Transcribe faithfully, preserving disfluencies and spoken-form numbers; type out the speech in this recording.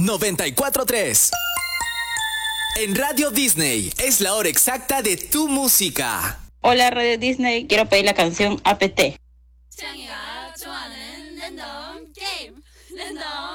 noventa y cuatro punto tres. En Radio Disney es la hora exacta de tu música. Hola Radio Disney, quiero pedir la canción A P T. 창이가 좋아하는 랜덤 게임 랜덤